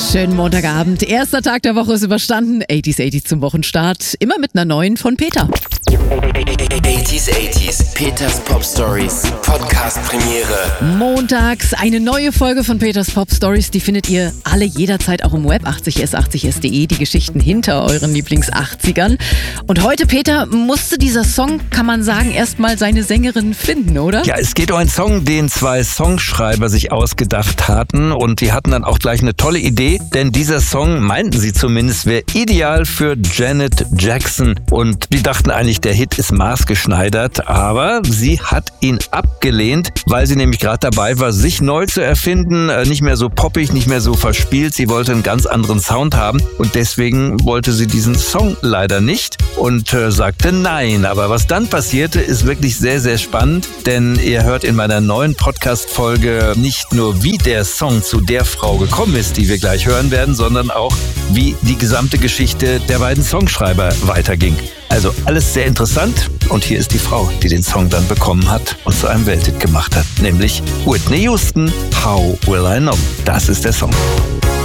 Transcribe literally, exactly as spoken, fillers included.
Schönen Montagabend. Erster Tag der Woche ist überstanden. achtziger achtzig zum Wochenstart. Immer mit einer neuen von Peter. achtziger achtzig, Peters Pop Stories, Podcast Premiere. Montags eine neue Folge von Peters Pop Stories. Die findet ihr alle jederzeit auch im Web achtzig s achtzig s punkt de. Die Geschichten hinter euren Lieblings-achtzigern. Und heute, Peter, musste dieser Song, kann man sagen, erstmal seine Sängerin finden, oder? Ja, es geht um einen Song, den zwei Songschreiber sich ausgedacht hatten. Und die hatten dann auch gleich eine tolle Idee. Denn dieser Song, meinten sie zumindest, wäre ideal für Janet Jackson. Und die dachten eigentlich, der Hit ist maßgeschneidert, aber sie hat ihn abgelehnt, weil sie nämlich gerade dabei war, sich neu zu erfinden, nicht mehr so poppig, nicht mehr so verspielt. Sie wollte einen ganz anderen Sound haben und deswegen wollte sie diesen Song leider nicht und äh, sagte nein. Aber was dann passierte, ist wirklich sehr, sehr spannend, denn ihr hört in meiner neuen Podcast-Folge nicht nur, wie der Song zu der Frau gekommen ist, die wir gleich hören werden, sondern auch, wie die gesamte Geschichte der beiden Songschreiber weiterging. Also alles sehr interessant und hier ist die Frau, die den Song dann bekommen hat und zu einem Welthit gemacht hat, nämlich Whitney Houston, How Will I Know? Das ist der Song.